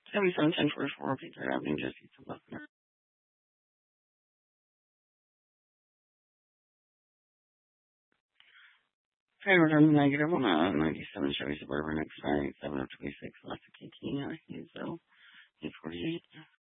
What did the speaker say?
771044 Peter Avenue, Jesse Buckner. Favorite on the negative on a 97 Chevy Suburban expiring 7 of 26 left of KT, Hayesville, 848.